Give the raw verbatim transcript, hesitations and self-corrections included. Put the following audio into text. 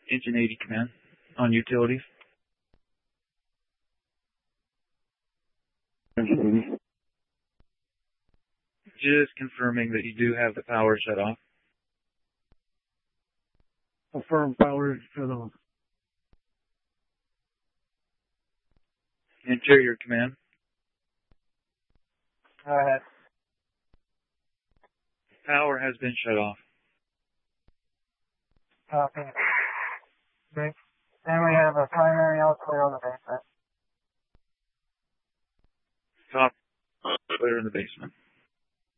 Engine eighty command on utilities. Engine eighty. Just confirming that you do have the power shut off. Confirm power shut off. Interior command. Go ahead. Power has been shut off. Copy. Okay. Then we have a primary all clear on the basement. Top clear in the basement.